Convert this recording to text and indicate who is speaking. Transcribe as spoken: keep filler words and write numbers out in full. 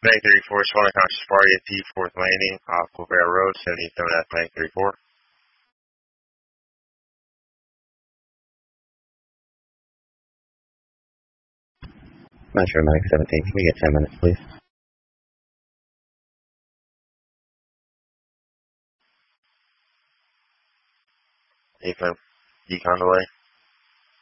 Speaker 1: Bank thirty-four, Swan Conscious Party at T fourth Landing, off Colbert Road, seventy-seven at Bank thirty-four.
Speaker 2: Metro Mike seventeen, can we get ten minutes, please?
Speaker 1: Affirm. Decon delay.